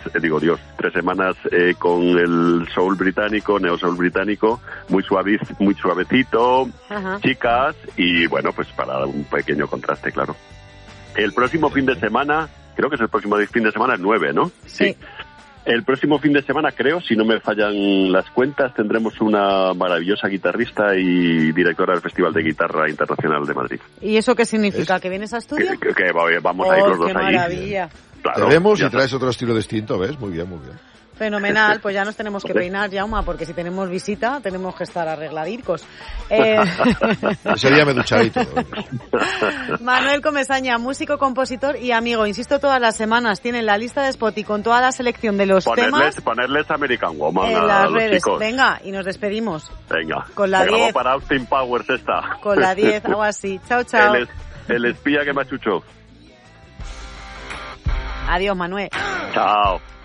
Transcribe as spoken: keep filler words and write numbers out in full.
eh, digo Dios, tres semanas eh, con el soul británico, neo soul británico, muy suaviz, muy suavecito, Ajá. chicas, y bueno, pues para un pequeño contraste, claro. El próximo fin de semana, creo que es el próximo fin de semana, el nueve, ¿no? Sí. sí. El próximo fin de semana, creo, si no me fallan las cuentas, tendremos una maravillosa guitarrista y directora del Festival de Guitarra Internacional de Madrid. ¿Y eso qué significa? ¿Es? ¿Que vienes a Asturias? Que, que, que vamos oh, a ir los dos qué allí. Maravilla. Claro, te vemos y traes está. Otro estilo distinto, ¿ves? Muy bien, muy bien. Fenomenal, pues ya nos tenemos que peinar, Jaume, porque si tenemos visita tenemos que estar arregladicos. Eh... Ese día me ducharé y todo. Manuel Comesaña, músico, compositor y amigo. Insisto, todas las semanas tienen la lista de Spotify con toda la selección de los ponerles, temas. Ponerles American Woman en a las los redes. chicos. Venga, y nos despedimos. Venga, con la diez. para Austin Powers esta. Con la diez, algo así. Chao, chao. El, es, el espía que me achuchó. Adiós, Manuel. Chao.